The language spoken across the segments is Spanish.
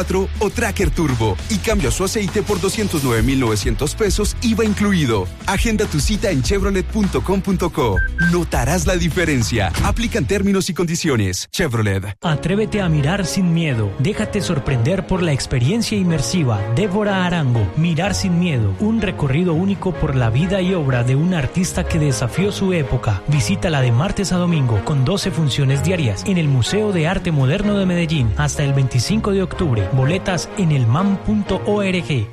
o Tracker Turbo y cambia su aceite por 209,900 pesos, IVA incluido. Agenda tu cita en chevrolet.com.co. Notarás la diferencia. Aplican términos y condiciones. Chevrolet. Atrévete a mirar sin miedo. Déjate sorprender por la experiencia inmersiva. Débora Arango. Mirar sin miedo. Un recorrido único por la vida y obra de un artista que desafió su época. Visítala de martes a domingo con 12 funciones diarias en el Museo de Arte Moderno de Medellín hasta el 25 de octubre. Boletas en elmam.org.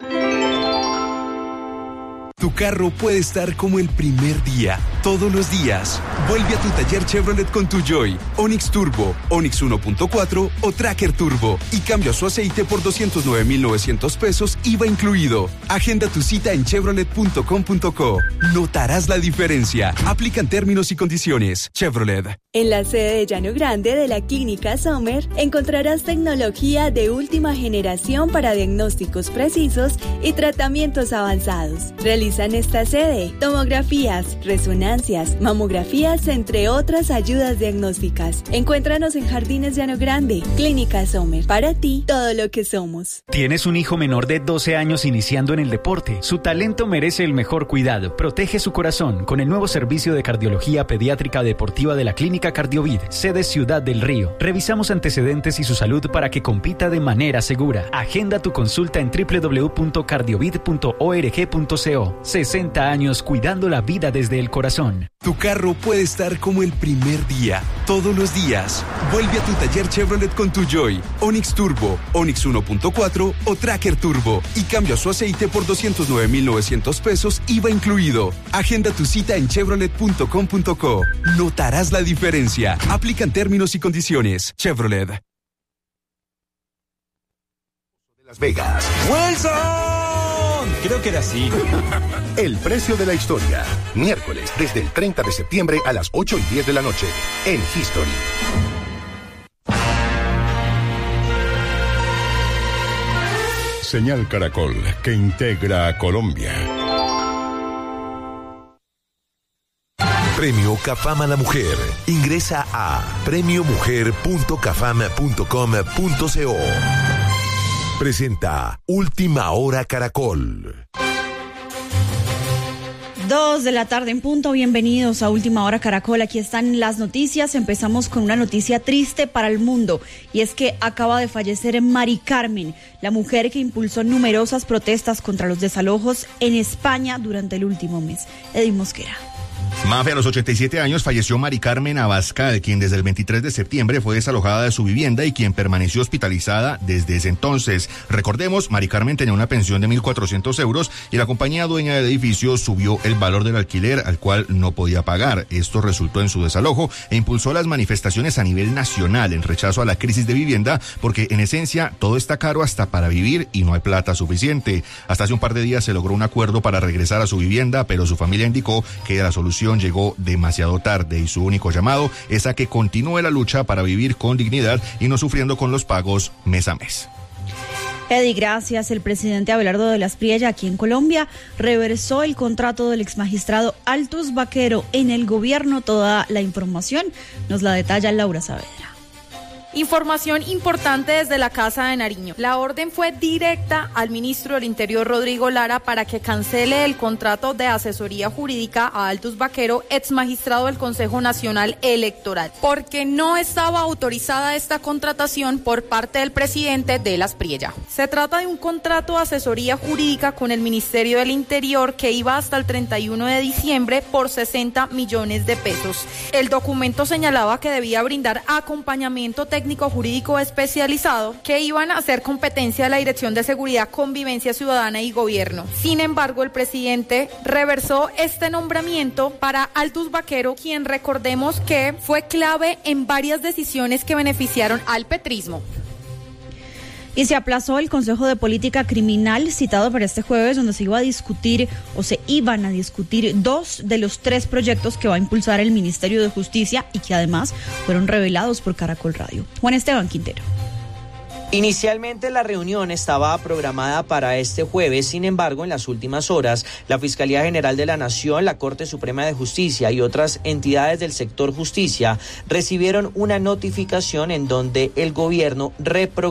Tu carro puede estar como el primer día, todos los días. Vuelve a tu taller Chevrolet con tu Joy, Onix Turbo, Onix 1.4 o Tracker Turbo y cambia su aceite por 209,900 pesos, IVA incluido. Agenda tu cita en chevrolet.com.co. Notarás la diferencia. Aplican términos y condiciones. Chevrolet. En la sede de Llano Grande de la Clínica Sommer encontrarás tecnología de última generación para diagnósticos precisos y tratamientos avanzados. Realizan esta sede tomografías, resonancias, mamografías, entre otras ayudas diagnósticas. Encuéntranos en Jardines Llano Grande. Clínica Sommer. Para ti, todo lo que somos. ¿Tienes un hijo menor de 12 años iniciando en el deporte? Su talento merece el mejor cuidado. Protege su corazón con el nuevo servicio de cardiología pediátrica deportiva de la Clínica Cardiovid, sede Ciudad del Río. Revisamos antecedentes y su salud para que compita de manera segura. Agenda tu consulta en www.cardiovid.org.co. 60 años cuidando la vida desde el corazón. Tu carro puede estar como el primer día, todos los días. Vuelve a tu taller Chevrolet con tu Joy, Onix Turbo, Onix 1.4 o Tracker Turbo y cambia su aceite por 209,900 pesos, IVA incluido. Agenda tu cita en chevrolet.com.co. Notarás la diferencia. Aplican términos y condiciones. Chevrolet. Las Vegas. ¡Wilson! Creo que era así. El precio de la historia. Miércoles, desde el 30 de septiembre a las 8:10 de la noche. En History. Señal Caracol, que integra a Colombia. Premio CAFAM a la Mujer. Ingresa a premiomujer.cafam.com.co. Presenta Última Hora Caracol. 2 de la tarde en punto, bienvenidos a Última Hora Caracol. Aquí están las noticias. Empezamos con una noticia triste para el mundo, y es que acaba de fallecer Mari Carmen, la mujer que impulsó numerosas protestas contra los desalojos en España durante el último mes. Edwin Mosquera. Mafe, a los 87 años falleció Mari Carmen Abascal, quien desde el 23 de septiembre fue desalojada de su vivienda y quien permaneció hospitalizada desde ese entonces. Recordemos, Mari Carmen tenía una pensión de 1.400 euros y la compañía dueña del edificio subió el valor del alquiler al cual no podía pagar. Esto resultó en su desalojo e impulsó las manifestaciones a nivel nacional en rechazo a la crisis de vivienda, porque en esencia todo está caro hasta para vivir y no hay plata suficiente. Hasta hace un par de días se logró un acuerdo para regresar a su vivienda, pero su familia indicó que la solución llegó demasiado tarde y su único llamado es a que continúe la lucha para vivir con dignidad y no sufriendo con los pagos mes a mes. Eddie, gracias. El presidente Abelardo de las Priella, aquí en Colombia, reversó el contrato del exmagistrado Altus Vaquero en el gobierno. Toda la información nos la detalla Laura Saavedra. Información importante desde la Casa de Nariño. La orden fue directa al ministro del Interior, Rodrigo Lara, para que cancele el contrato de asesoría jurídica a Altus Vaquero, ex magistrado del Consejo Nacional Electoral, porque no estaba autorizada esta contratación por parte del presidente de las Priella. Se trata de un contrato de asesoría jurídica con el Ministerio del Interior que iba hasta el 31 de diciembre por 60 millones de pesos. El documento señalaba que debía brindar acompañamiento técnico jurídico especializado que iban a hacer competencia de la Dirección de Seguridad, Convivencia Ciudadana y Gobierno. Sin embargo, el presidente reversó este nombramiento para Altus Vaquero, quien recordemos que fue clave en varias decisiones que beneficiaron al petrismo. Y se aplazó el Consejo de Política Criminal citado para este jueves, donde se iban a discutir 2 de los 3 proyectos que va a impulsar el Ministerio de Justicia y que además fueron revelados por Caracol Radio. Juan Esteban Quintero. Inicialmente la reunión estaba programada para este jueves, sin embargo, en las últimas horas, la Fiscalía General de la Nación, la Corte Suprema de Justicia y otras entidades del sector justicia recibieron una notificación en donde el gobierno reprogramó